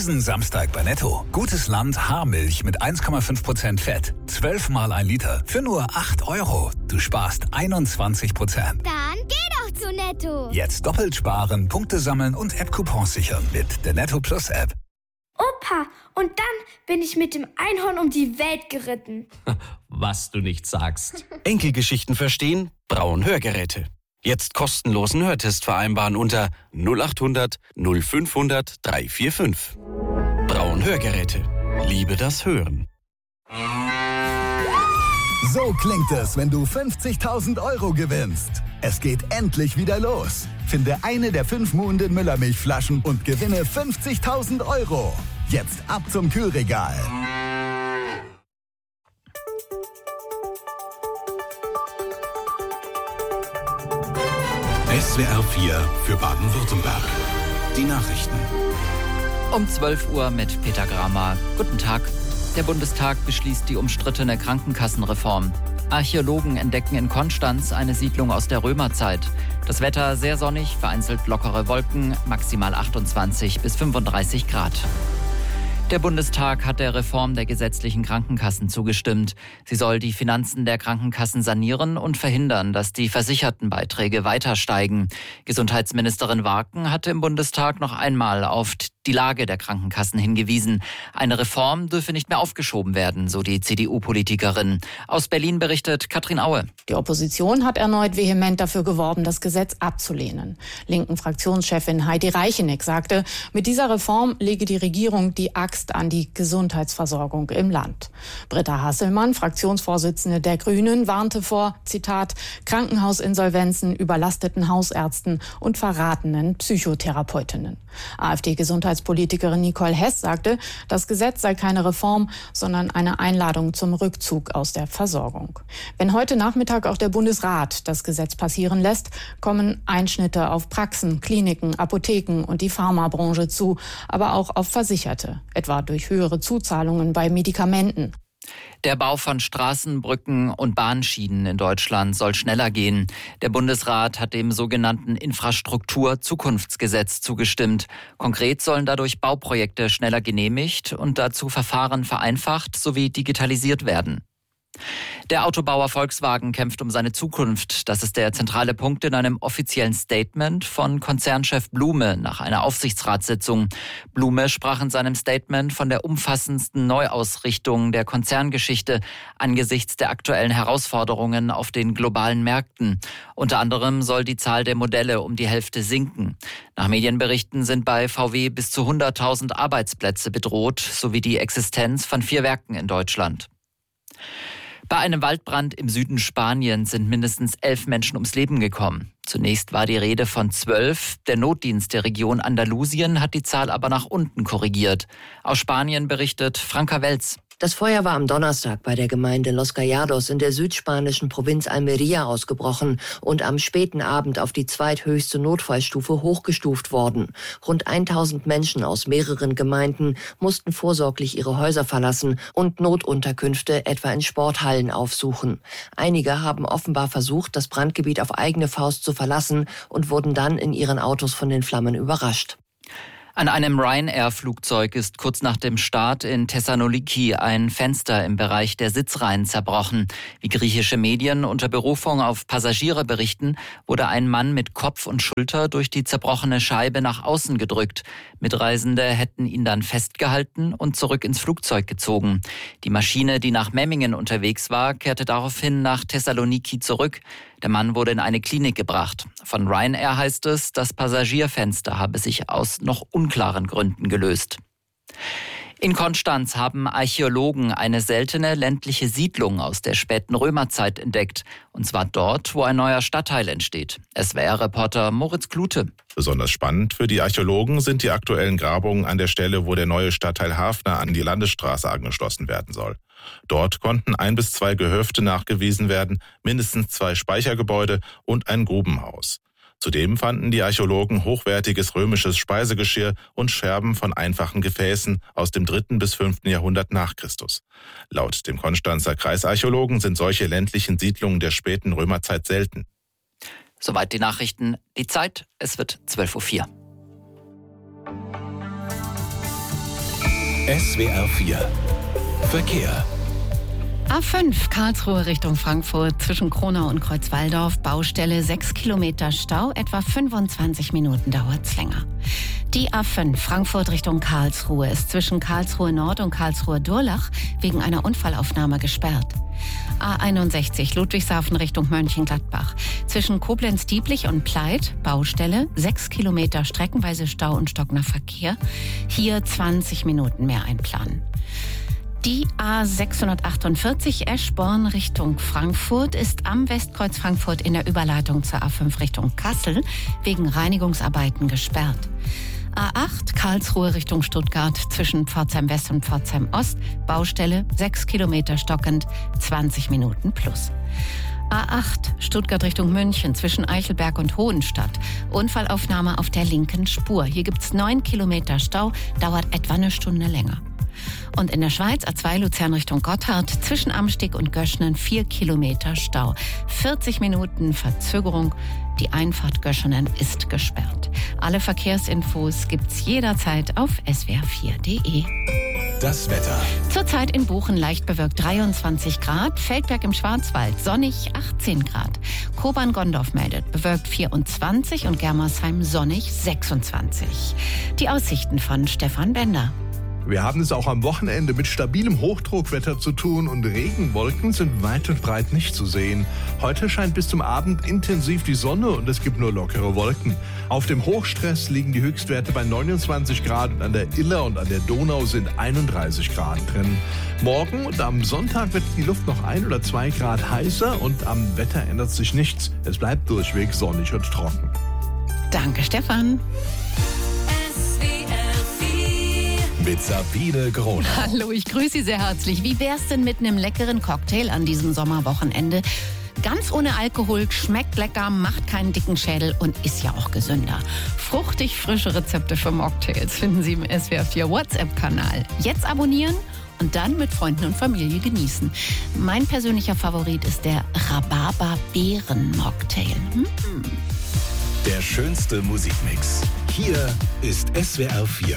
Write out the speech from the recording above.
Diesen Samstag bei Netto. Gutes Land Haarmilch mit 1,5% Fett. 12 mal 1 Liter für nur 8 €. Du sparst 21%. Dann geh doch zu Netto. Jetzt doppelt sparen, Punkte sammeln und App-Coupons sichern mit der Netto Plus App. Opa, und dann bin ich mit dem Einhorn um die Welt geritten. Was du nicht sagst. Enkelgeschichten verstehen? Braun Hörgeräte. Jetzt kostenlosen Hörtest vereinbaren unter 0800 0500 345. Braun Hörgeräte. Liebe das Hören. So klingt es, wenn du 50.000 € gewinnst. Es geht endlich wieder los. Finde eine der 5 Muhnden Müllermilchflaschen und gewinne 50.000 €. Jetzt ab zum Kühlregal. SWR 4 für Baden-Württemberg. Die Nachrichten. Um 12 Uhr mit Peter Gramer. Guten Tag. Der Bundestag beschließt die umstrittene Krankenkassenreform. Archäologen entdecken in Konstanz eine Siedlung aus der Römerzeit. Das Wetter sehr sonnig, vereinzelt lockere Wolken, maximal 28 bis 35 Grad. Der Bundestag hat der Reform der gesetzlichen Krankenkassen zugestimmt. Sie soll die Finanzen der Krankenkassen sanieren und verhindern, dass die Versichertenbeiträge weiter steigen. Gesundheitsministerin Warken hatte im Bundestag noch einmal auf die Lage der Krankenkassen hingewiesen. Eine Reform dürfe nicht mehr aufgeschoben werden, so die CDU-Politikerin. Aus Berlin berichtet Katrin Aue. Die Opposition hat erneut vehement dafür geworben, das Gesetz abzulehnen. Linken Fraktionschefin Heidi Reicheneck sagte, mit dieser Reform lege die Regierung die Axt an die Gesundheitsversorgung im Land. Britta Hasselmann, Fraktionsvorsitzende der Grünen, warnte vor, Zitat, Krankenhausinsolvenzen, überlasteten Hausärzten und verratenen Psychotherapeutinnen. AfD-Gesundheitspolitikerin Nicole Hess sagte, das Gesetz sei keine Reform, sondern eine Einladung zum Rückzug aus der Versorgung. Wenn heute Nachmittag auch der Bundesrat das Gesetz passieren lässt, kommen Einschnitte auf Praxen, Kliniken, Apotheken und die Pharmabranche zu, aber auch auf Versicherte, etwa durch höhere Zuzahlungen bei Medikamenten. Der Bau von Straßen, Brücken und Bahnschienen in Deutschland soll schneller gehen. Der Bundesrat hat dem sogenannten Infrastruktur-Zukunftsgesetz zugestimmt. Konkret sollen dadurch Bauprojekte schneller genehmigt und dazu Verfahren vereinfacht sowie digitalisiert werden. Der Autobauer Volkswagen kämpft um seine Zukunft. Das ist der zentrale Punkt in einem offiziellen Statement von Konzernchef Blume nach einer Aufsichtsratssitzung. Blume sprach in seinem Statement von der umfassendsten Neuausrichtung der Konzerngeschichte angesichts der aktuellen Herausforderungen auf den globalen Märkten. Unter anderem soll die Zahl der Modelle um die Hälfte sinken. Nach Medienberichten sind bei VW bis zu 100.000 Arbeitsplätze bedroht, sowie die Existenz von 4 Werken in Deutschland. Bei einem Waldbrand im Süden Spaniens sind mindestens 11 Menschen ums Leben gekommen. Zunächst war die Rede von 12. Der Notdienst der Region Andalusien hat die Zahl aber nach unten korrigiert. Aus Spanien berichtet Franka Welz. Das Feuer war am Donnerstag bei der Gemeinde Los Callados in der südspanischen Provinz Almería ausgebrochen und am späten Abend auf die zweithöchste Notfallstufe hochgestuft worden. Rund 1000 Menschen aus mehreren Gemeinden mussten vorsorglich ihre Häuser verlassen und Notunterkünfte etwa in Sporthallen aufsuchen. Einige haben offenbar versucht, das Brandgebiet auf eigene Faust zu verlassen und wurden dann in ihren Autos von den Flammen überrascht. An einem Ryanair-Flugzeug ist kurz nach dem Start in Thessaloniki ein Fenster im Bereich der Sitzreihen zerbrochen. Wie griechische Medien unter Berufung auf Passagiere berichten, wurde ein Mann mit Kopf und Schulter durch die zerbrochene Scheibe nach außen gedrückt. Mitreisende hätten ihn dann festgehalten und zurück ins Flugzeug gezogen. Die Maschine, die nach Memmingen unterwegs war, kehrte daraufhin nach Thessaloniki zurück. Der Mann wurde in eine Klinik gebracht. Von Ryanair heißt es, das Passagierfenster habe sich aus noch unklaren Gründen gelöst. In Konstanz haben Archäologen eine seltene ländliche Siedlung aus der späten Römerzeit entdeckt. Und zwar dort, wo ein neuer Stadtteil entsteht. SWR-Reporter Moritz Klute. Besonders spannend für die Archäologen sind die aktuellen Grabungen an der Stelle, wo der neue Stadtteil Hafner an die Landesstraße angeschlossen werden soll. Dort konnten 1 bis 2 Gehöfte nachgewiesen werden, mindestens 2 Speichergebäude und ein Grubenhaus. Zudem fanden die Archäologen hochwertiges römisches Speisegeschirr und Scherben von einfachen Gefäßen aus dem 3. bis 5. Jahrhundert nach Christus. Laut dem Konstanzer Kreisarchäologen sind solche ländlichen Siedlungen der späten Römerzeit selten. Soweit die Nachrichten. Die Zeit, es wird 12:04 Uhr. SWR 4 Verkehr. A5 Karlsruhe Richtung Frankfurt zwischen Kronau und Kreuzwaldorf. Baustelle, 6 Kilometer Stau, etwa 25 Minuten dauert's länger. Die A5 Frankfurt Richtung Karlsruhe ist zwischen Karlsruhe Nord und Karlsruhe Durlach wegen einer Unfallaufnahme gesperrt. A61 Ludwigshafen Richtung Mönchengladbach. Zwischen Koblenz-Dieblich und Pleit, Baustelle, 6 Kilometer streckenweise Stau und stockender Verkehr. Hier 20 Minuten mehr einplanen. Die A648 Eschborn Richtung Frankfurt ist am Westkreuz Frankfurt in der Überleitung zur A5 Richtung Kassel wegen Reinigungsarbeiten gesperrt. A8 Karlsruhe Richtung Stuttgart zwischen Pforzheim West und Pforzheim Ost. Baustelle 6 Kilometer stockend, 20 Minuten plus. A8 Stuttgart Richtung München zwischen Eichelberg und Hohenstadt. Unfallaufnahme auf der linken Spur. Hier gibt's 9 Kilometer Stau, dauert etwa eine Stunde länger. Und in der Schweiz A2 Luzern Richtung Gotthard zwischen Amsteg und Göschenen 4 Kilometer Stau. 40 Minuten Verzögerung. Die Einfahrt Göschenen ist gesperrt. Alle Verkehrsinfos gibt's jederzeit auf swr4.de. Das Wetter. Zurzeit in Buchen leicht bewölkt 23 Grad, Feldberg im Schwarzwald sonnig 18 Grad. Kobern-Gondorf meldet bewölkt 24 und Germersheim sonnig 26. Die Aussichten von Stefan Bender. Wir haben es auch am Wochenende mit stabilem Hochdruckwetter zu tun und Regenwolken sind weit und breit nicht zu sehen. Heute scheint bis zum Abend intensiv die Sonne und es gibt nur lockere Wolken. Auf dem Hochstress liegen die Höchstwerte bei 29 Grad und an der Iller und an der Donau sind 31 Grad drin. Morgen und am Sonntag wird die Luft noch 1 oder 2 Grad heißer und am Wetter ändert sich nichts. Es bleibt durchweg sonnig und trocken. Danke, Stefan. Mit Sabine Gronau. Hallo, ich grüße Sie sehr herzlich. Wie wär's denn mit einem leckeren Cocktail an diesem Sommerwochenende? Ganz ohne Alkohol, schmeckt lecker, macht keinen dicken Schädel und ist ja auch gesünder. Fruchtig frische Rezepte für Mocktails finden Sie im SWR4 WhatsApp-Kanal. Jetzt abonnieren und dann mit Freunden und Familie genießen. Mein persönlicher Favorit ist der Rhabarber-Beeren-Mocktail. Der schönste Musikmix. Hier ist SWR4.